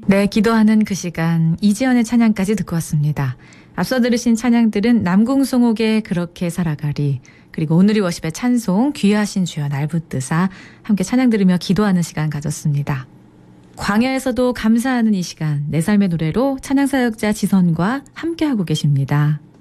네, 기도하는 그 시간 이지연의 찬양까지 듣고 왔습니다. 앞서 들으신 찬양들은 남궁송옥의 그렇게 살아가리, 그리고 오늘이 워십의 찬송 귀하신 주여 날 붙드사 함께 찬양 들으며 기도하는 시간 가졌습니다. 광야에서도 감사하는 이 시간, 내 삶의 노래로 찬양사역자 지선과 함께하고 계십니다.